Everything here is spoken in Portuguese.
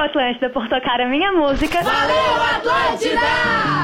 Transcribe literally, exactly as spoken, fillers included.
Atlântida, por tocar a minha música. Valeu, Atlântida!